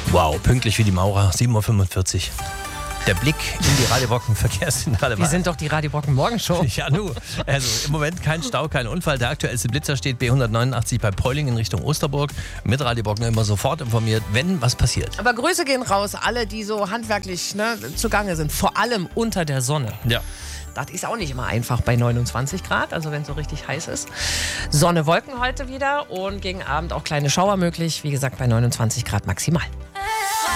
Wow, pünktlich wie die Maurer, 7:45 Uhr. Der Blick in die Radio Brocken Verkehrszentrale. Wir sind doch die Radio Brocken Morgenshow. Ja, nu. Also im Moment kein Stau, kein Unfall. Der aktuellste Blitzer steht B189 bei Peuling in Richtung Osterburg. Mit Radio Brocken immer sofort informiert, wenn was passiert. Aber Grüße gehen raus, alle, die so handwerklich zugange sind. Vor allem unter der Sonne. Ja. Das ist auch nicht immer einfach bei 29 Grad, also wenn es so richtig heiß ist. Sonne, Wolken heute wieder und gegen Abend auch kleine Schauer möglich. Wie gesagt, bei 29 Grad maximal.